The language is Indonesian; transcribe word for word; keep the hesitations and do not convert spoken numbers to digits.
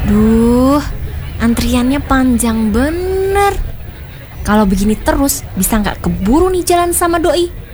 Duh, antriannya panjang bener. Kalau begini terus bisa nggak keburu nih jalan sama doi.